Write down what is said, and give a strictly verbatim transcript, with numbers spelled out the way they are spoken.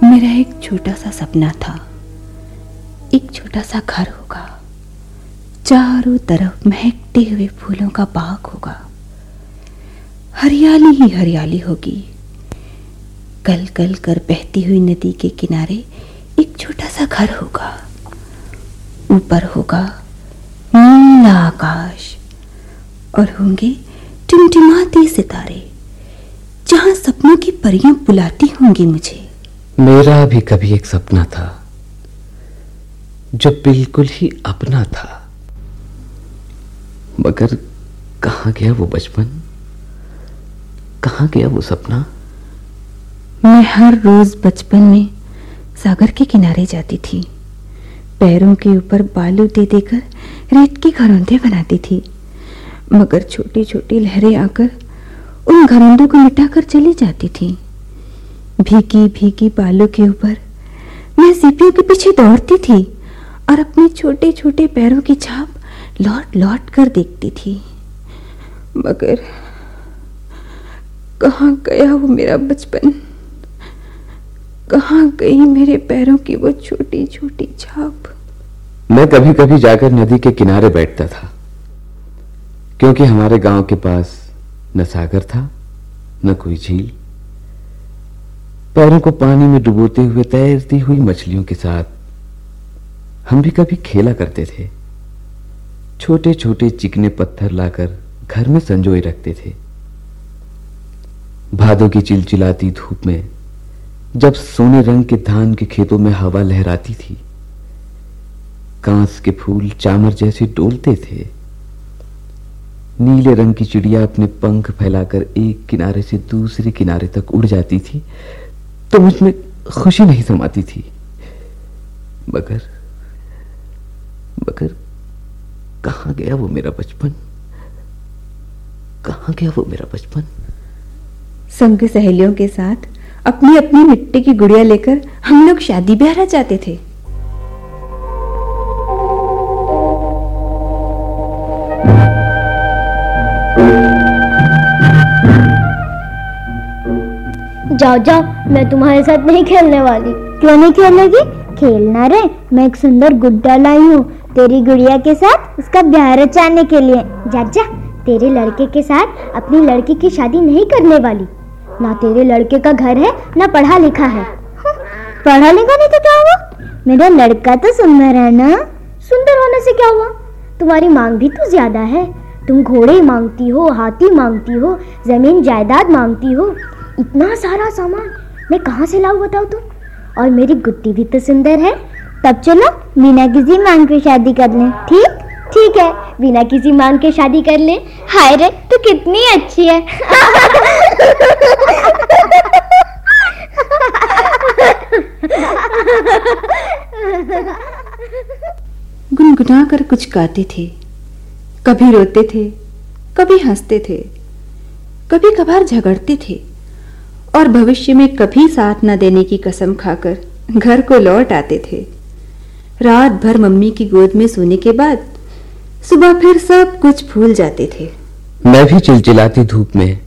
मेरा एक छोटा सा सपना था। एक छोटा सा घर होगा, चारों तरफ महकते हुए फूलों का बाग होगा, हरियाली ही हरियाली होगी। कल कल कर बहती हुई नदी के किनारे एक छोटा सा घर होगा। ऊपर होगा नीला आकाश और होंगे टिमटिमाते सितारे, जहां सपनों की परियां बुलाती होंगी मुझे। मेरा भी कभी एक सपना था जो बिल्कुल ही अपना था, मगर कहां गया वो बचपन, कहां गया वो सपना। मैं हर रोज बचपन में सागर के किनारे जाती थी। पैरों के ऊपर बालू दे देकर रेत के घरौंदे बनाती थी, मगर छोटी छोटी लहरें आकर उन घरौंदों को मिटाकर चली जाती थी। भीगी भीगी बालों के ऊपर मैं सीपियों के पीछे दौड़ती थी और अपने छोटे छोटे पैरों की छाप लौट लौट कर देखती थी, मगर कहां गया वो मेरा बचपन, कहां गई मेरे पैरों की वो छोटी छोटी छाप। मैं कभी कभी जाकर नदी के किनारे बैठता था, क्योंकि हमारे गांव के पास न सागर था न कोई झील। पैरों को पानी में डुबोते हुए तैरती हुई मछलियों के साथ हम भी कभी खेला करते थे। छोटे छोटे चिकने पत्थर लाकर घर में संजोए रखते थे। भादों की चिलचिलाती धूप में जब सोने रंग के धान के खेतों में हवा लहराती थी, कांस के फूल चामर जैसे डोलते थे। नीले रंग की चिड़िया अपने पंख फैलाकर एक किनारे से दूसरे किनारे तक उड़ जाती थी, तो मुझमें खुशी नहीं समाती थी। मगर मगर कहां गया वो मेरा बचपन, कहां गया वो मेरा बचपन। संग सहेलियों के साथ अपनी अपनी मिट्टी की गुड़िया लेकर हम लोग शादी ब्याह जाते थे। जाओ जाओ, मैं तुम्हारे साथ नहीं खेलने वाली। क्यों नहीं खेलेगी? खेलना रे, मैं एक सुंदर गुड्डा लाई हूँ तेरी गुड़िया के साथ उसका ब्याह रचाने के लिए। जा जा, तेरे लड़के के साथ अपनी लड़की की शादी नहीं करने वाली। ना तेरे लड़के का घर है ना पढ़ा लिखा है। पढ़ा लिखा नहीं तो क्या हुआ? मेरा लड़का तो सुंदर है ना। सुंदर होने से क्या हुआ? तुम्हारी मांग भी तो ज्यादा है। तुम घोड़े मांगती हो, हाथी मांगती हो, जमीन जायदाद मांगती हो। इतना सारा सामान मैं कहाँ से लाऊं बताओ तुम? और मेरी गुड्डी भी तो सुंदर है। तब चलो बिना किसी मांग के शादी कर लें। ठीक ठीक है, बिना किसी मांग के शादी कर ले। हाय रे, तू कितनी अच्छी है। गुनगुना कर कुछ गाते थे, कभी रोते थे, कभी हंसते थे, कभी कभार झगड़ते थे और भविष्य में कभी साथ न देने की कसम खाकर घर को लौट आते थे। रात भर मम्मी की गोद में सोने के बाद सुबह फिर सब कुछ भूल जाते थे। मैं भी चिलचिलाती धूप में